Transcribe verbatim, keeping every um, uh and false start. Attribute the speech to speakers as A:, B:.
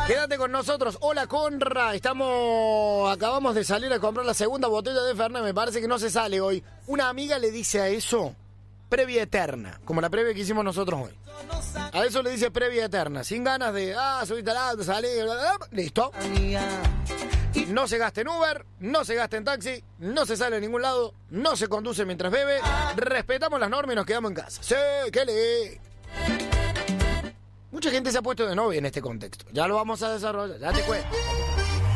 A: Quédate con nosotros. Hola, Conra. Estamos... Acabamos de salir a comprar la segunda botella de Fernet. Me parece que no se sale hoy. Una amiga le dice a eso previa eterna, como la previa que hicimos nosotros hoy. A eso le dice previa eterna. Sin ganas de, ah, subiste al auto, salí, bla, bla, bla. Listo. No se gasta en Uber, no se gasta en taxi, no se sale a ningún lado, no se conduce mientras bebe. Respetamos las normas y nos quedamos en casa. Sí, qué le... Mucha gente se ha puesto de novia en este contexto. Ya lo vamos a desarrollar, ya te cuento.